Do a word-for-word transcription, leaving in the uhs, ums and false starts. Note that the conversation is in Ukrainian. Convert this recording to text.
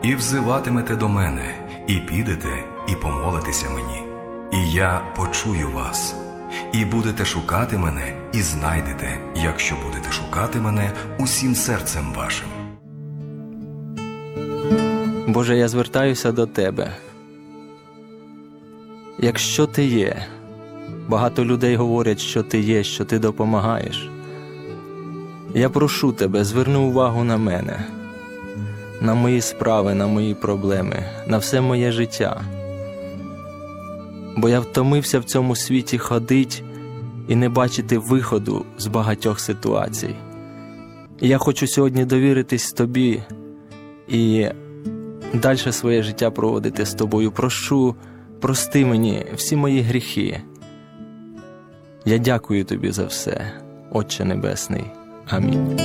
І взиватимете до мене, і підете, і помолитеся мені. І я почую вас. І будете шукати мене, і знайдете, якщо будете шукати мене усім серцем вашим. Боже, я звертаюся до Тебе. Якщо Ти є, багато людей говорять, що Ти є, що Ти допомагаєш. Я прошу Тебе, зверни увагу на мене, на мої справи, на мої проблеми, на все моє життя. Бо я втомився в цьому світі ходить і не бачити виходу з багатьох ситуацій. І я хочу сьогодні довіритись Тобі і далі своє життя проводити з Тобою. Прошу, прости мені всі мої гріхи. Я дякую Тобі за все, Отче Небесний. Амінь.